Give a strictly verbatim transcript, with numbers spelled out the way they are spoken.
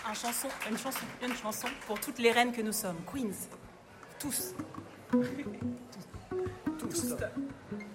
Un chanson, une, chanson, une chanson pour toutes les reines que nous sommes. Queens. Tous. Tous. Tous.